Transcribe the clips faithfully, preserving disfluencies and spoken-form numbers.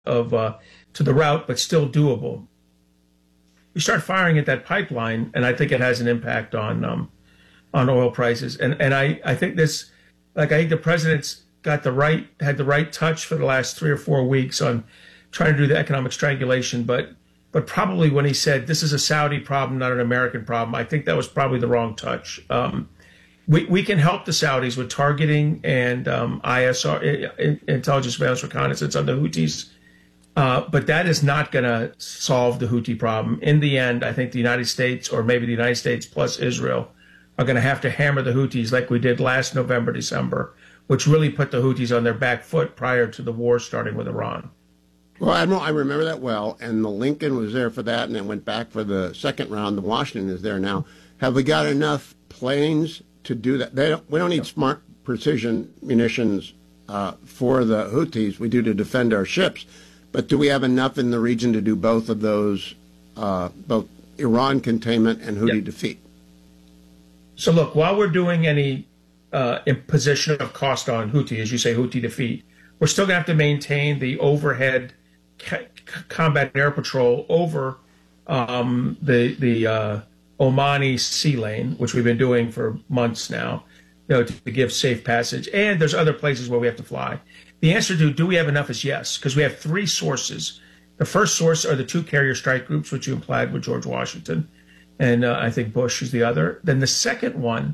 of uh, to the route, but still doable. We start firing at that pipeline, and I think it has an impact on um, on oil prices. And and I, I think this, like I think the president's got the right had the right touch for the last three or four weeks on trying to do the economic strangulation, but but probably when he said this is a Saudi problem, not an American problem, I think that was probably the wrong touch. Um, we we can help the Saudis with targeting and um, I S R, intelligence surveillance reconnaissance on the Houthis. Uh, but that is not going to solve the Houthi problem. In the end, I think the United States, or maybe the United States plus Israel, are going to have to hammer the Houthis like we did last November, December, which really put the Houthis on their back foot prior to the war starting with Iran. Well, Admiral, I remember that well, and the Lincoln was there for that, and it went back for the second round. The Washington is there now. Have we got enough planes to do that? They don't, we don't need smart precision munitions uh, for the Houthis. We do to defend our ships. But do we have enough in the region to do both of those, uh, both Iran containment and Houthi yep. defeat? So look, while we're doing any uh, imposition of cost on Houthi, as you say, Houthi defeat, we're still going to have to maintain the overhead ca- combat air patrol over um, the the uh, Omani sea lane, which we've been doing for months now, you know, to, to give safe passage. And there's other places where we have to fly. The answer to do we have enough is yes, because we have three sources. The first source are the two carrier strike groups, which you implied with George Washington, and uh, I think Bush is the other. Then the second one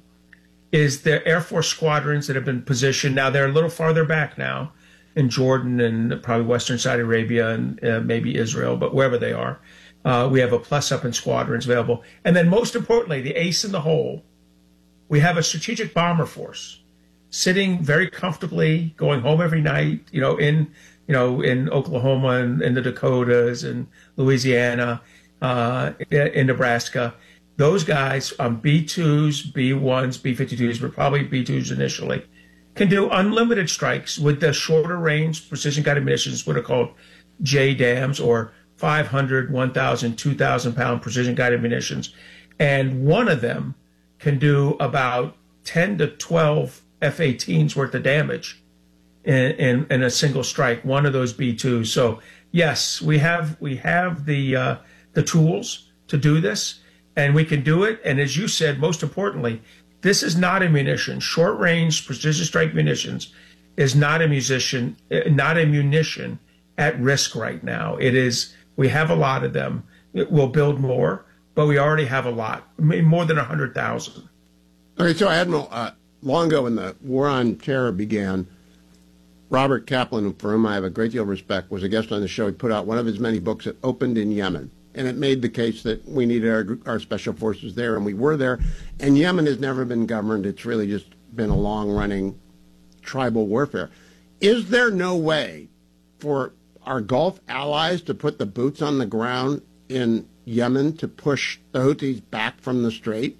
is the Air Force squadrons that have been positioned. Now they're a little farther back now in Jordan and probably Western Saudi Arabia and uh, maybe Israel, but wherever they are. Uh, we have a plus-up in squadrons available. And then most importantly, the ace in the hole, we have a strategic bomber force sitting very comfortably, going home every night, you know, in, you know, in Oklahoma and in the Dakotas and Louisiana, uh, in Nebraska. Those guys on B twos, B ones, B fifty-twos, but probably B twos initially, can do unlimited strikes with the shorter range precision-guided munitions, what are called J DAMs, or five hundred, one thousand, two thousand pound precision-guided munitions. And one of them can do about ten to twelve F eighteens worth of damage in, in, in a single strike, one of those B twos. So yes, we have we have the uh, the tools to do this, and we can do it. And as you said, most importantly, this is not a munition. Short range precision strike munitions is not a musician, not a munition at risk right now. It is. We have a lot of them. We'll build more, but we already have a lot, more than a hundred thousand. Okay, so Admiral. Uh... Long ago, when the War on Terror began, Robert Kaplan, for whom I have a great deal of respect, was a guest on the show. He put out one of his many books that opened in Yemen, and it made the case that we needed our, our special forces there, and we were there. And Yemen has never been governed. It's really just been a long-running tribal warfare. Is there no way for our Gulf allies to put the boots on the ground in Yemen to push the Houthis back from the strait?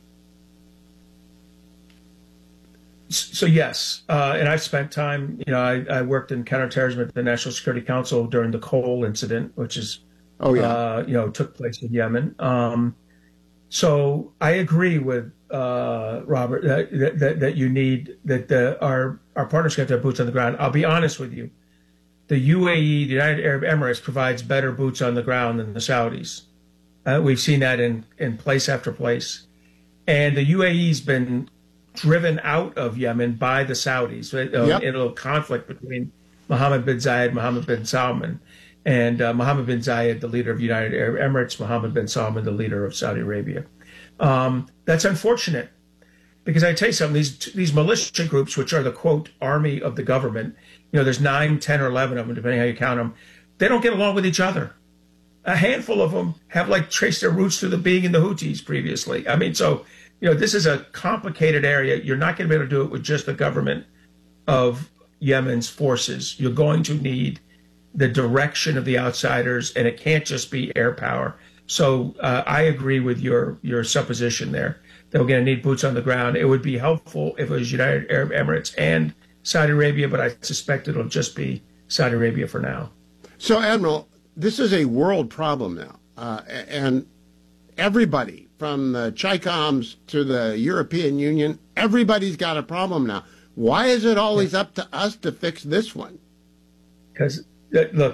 So yes, uh, and I've spent time, you know, I, I worked in counterterrorism at the National Security Council during the Cole incident, which is, oh yeah, uh, you know, took place in Yemen. Um, so I agree with uh, Robert that, that that you need that the, our our partners have to have boots on the ground. I'll be honest with you, the U A E, the United Arab Emirates, provides better boots on the ground than the Saudis. Uh, we've seen that in in place after place, and the U A E's been driven out of Yemen by the Saudis, right? uh, yep. in a little conflict between Mohammed bin Zayed, Mohammed bin Salman, and uh, Mohammed bin Zayed, the leader of United Arab Emirates, Mohammed bin Salman, the leader of Saudi Arabia. Um, that's unfortunate, because I tell you something, these these militia groups, which are the, quote, army of the government, you know, there's nine, ten, or eleven of them, depending how you count them, they don't get along with each other. A handful of them have, like, traced their roots to the being in the Houthis previously. I mean, so... You know, this is a complicated area. You're not going to be able to do it with just the government of Yemen's forces. You're going to need the direction of the outsiders, and it can't just be air power. So uh, I agree with your your supposition there that we're going to need boots on the ground. It would be helpful if it was United Arab Emirates and Saudi Arabia, but I suspect it'll just be Saudi Arabia for now. So, Admiral, this is a world problem now, uh, and everybody, from the Chicoms to the European Union, everybody's got a problem now. Why is it always up to us to fix this one? Because, look,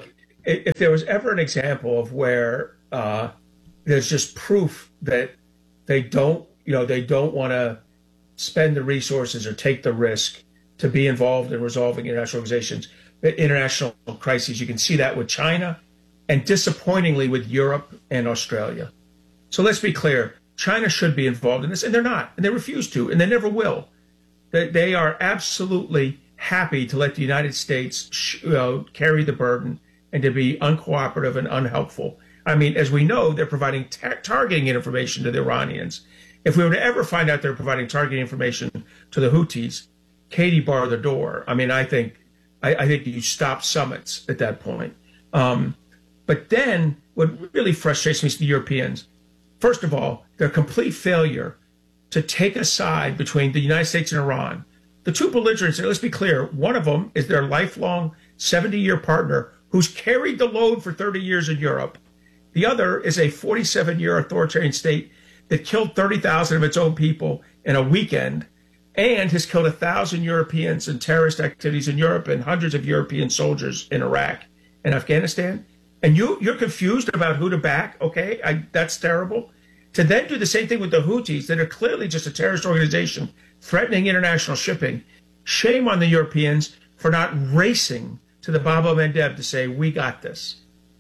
if there was ever an example of where uh, there's just proof that they don't, you know, they don't want to spend the resources or take the risk to be involved in resolving international organizations, international crises. You can see that with China and disappointingly with Europe and Australia. So let's be clear. China should be involved in this, and they're not, and they refuse to, and they never will. They, they are absolutely happy to let the United States sh- uh, carry the burden and to be uncooperative and unhelpful. I mean, as we know, they're providing ta- targeting information to the Iranians. If we were to ever find out they're providing targeting information to the Houthis, Katie bar the door. I mean, I think I, I think you stop summits at that point. Um, but then what really frustrates me is the Europeans. First of all, their complete failure to take a side between the United States and Iran. The two belligerents, and let's be clear, one of them is their lifelong seventy-year partner who's carried the load for thirty years in Europe. The other is a forty-seven-year authoritarian state that killed thirty thousand of its own people in a weekend and has killed one thousand Europeans in terrorist activities in Europe and hundreds of European soldiers in Iraq and Afghanistan. And you, you're confused about who to back. Okay, I, that's terrible. To then do the same thing with the Houthis that are clearly just a terrorist organization threatening international shipping. Shame on the Europeans for not racing to the Bab el-Mandeb to say, we got this.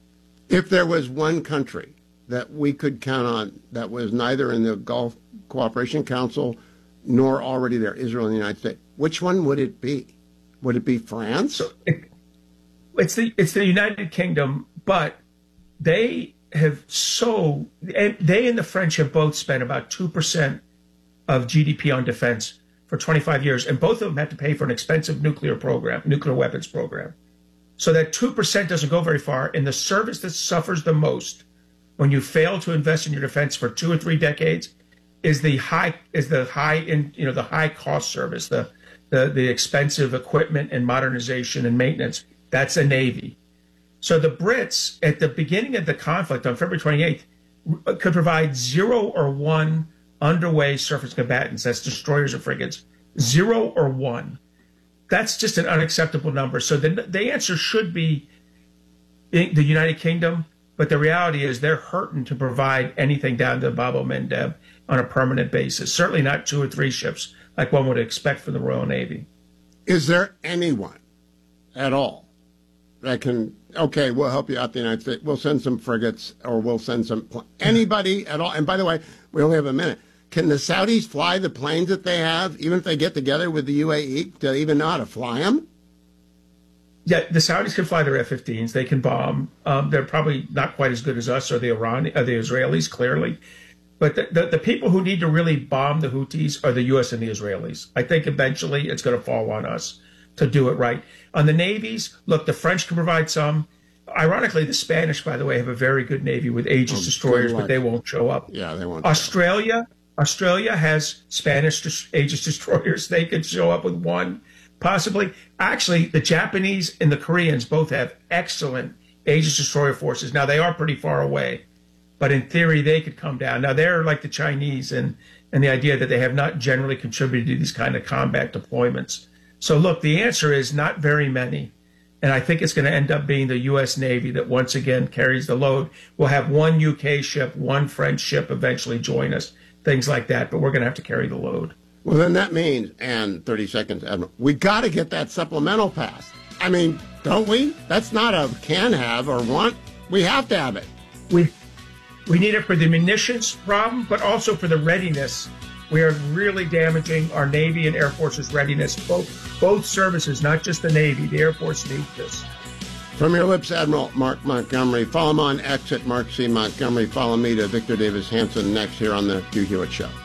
If there was one country that we could count on that was neither in the Gulf Cooperation Council nor already there, Israel and the United States, which one would it be? Would it be France? So it, it's the it's the United Kingdom, but they have so and they and the French have both spent about two percent of G D P on defense for twenty-five years, and both of them had to pay for an expensive nuclear program, nuclear weapons program. So that two percent doesn't go very far. And the service that suffers the most when you fail to invest in your defense for two or three decades is the high is the high in you know the high cost service, the the the expensive equipment and modernization and maintenance. That's a Navy. So the Brits at the beginning of the conflict on February twenty-eighth could provide zero or one underway surface combatants. That's destroyers or frigates. Zero or one. That's just an unacceptable number. So the, the answer should be the United Kingdom, but the reality is they're hurting to provide anything down to Bab el-Mandeb on a permanent basis. Certainly not two or three ships like one would expect from the Royal Navy. Is there anyone at all that can, okay, we'll help you out the United States, we'll send some frigates or we'll send some, anybody at all? And by the way, we only have a minute. Can the Saudis fly the planes that they have, even if they get together with the U A E? Do they even know how to fly them? Yeah, the Saudis can fly their F fifteens. They can bomb. Um, they're probably not quite as good as us or the Iran, or the Israelis, clearly. But the, the, the people who need to really bomb the Houthis are the U S and the Israelis. I think eventually it's going to fall on us to do it right. On the navies, look, the French can provide some. Ironically, the Spanish, by the way, have a very good navy with Aegis oh, destroyers, but they won't show up. Yeah, they won't. Australia. Australia has Spanish Aegis destroyers. They could show up with one, possibly. Actually, the Japanese and the Koreans both have excellent Aegis destroyer forces. Now, they are pretty far away, but in theory, they could come down. Now, they're like the Chinese and, and the idea that they have not generally contributed to these kind of combat deployments. So, look, the answer is not very many. And I think it's going to end up being the U S Navy that once again carries the load. We'll have one U K ship, one French ship eventually join us. Things like that, but we're going to have to carry the load. Well, then that means, and thirty seconds, Admiral, we got to get that supplemental passed. I mean, don't we? That's not a can have or want. We have to have it. We we need it for the munitions problem, but also for the readiness. We are really damaging our Navy and Air Force's readiness. Both both services, not just the Navy. The Air Force needs this. From your lips, Admiral Mark Montgomery. Follow him on X at Mark C. Montgomery. Follow me to Victor Davis Hanson next here on the Hugh Hewitt Show.